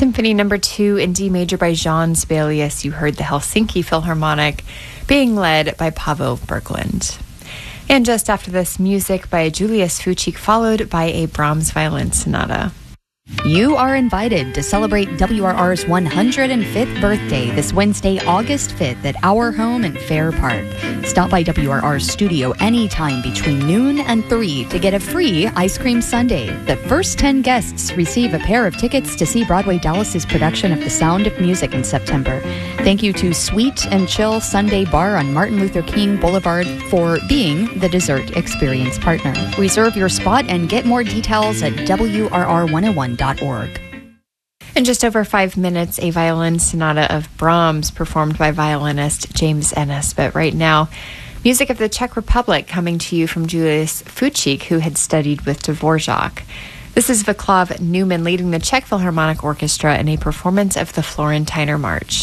Symphony No. 2 in D major by Jean Sibelius. You heard the Helsinki Philharmonic being led by Paavo Berglund. And just after this, music by Julius Fučík, followed by a Brahms violin sonata. You are invited to celebrate WRR's 105th birthday this Wednesday, August 5th at Our Home in Fair Park. Stop by WRR's studio anytime between noon and 3 to get a free ice cream sundae. The first 10 guests receive a pair of tickets to see Broadway Dallas's production of The Sound of Music in September. Thank you to Sweet and Chill Sunday Bar on Martin Luther King Boulevard for being the dessert experience partner. Reserve your spot and get more details at WRR101.org. In just over 5 minutes, a violin sonata of Brahms performed by violinist James Ennis. But right now, music of the Czech Republic coming to you from Julius Fučík, who had studied with Dvorak. This is Václav Neumann leading the Czech Philharmonic Orchestra in a performance of the Florentiner March.